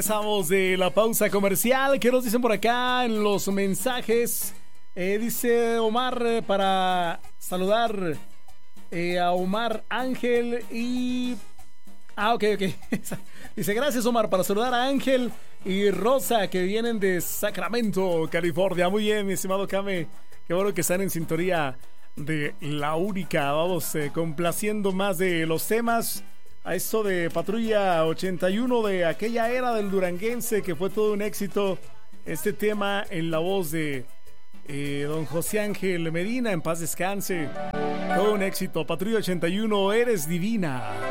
Regresamos de la pausa comercial. ¿Qué nos dicen por acá en los mensajes? Dice Omar para saludar a Omar Ángel y... ok. Dice, gracias Omar, para saludar a Ángel y Rosa que vienen de Sacramento, California. Muy bien, mi estimado Kame. Qué bueno que están en sintonía de La Única. Vamos complaciendo más de los temas. A esto de Patrulla 81 de aquella era del duranguense que fue todo un éxito. Este tema en la voz de don José Ángel Medina, en paz descanse. Todo un éxito. Patrulla 81, eres divina.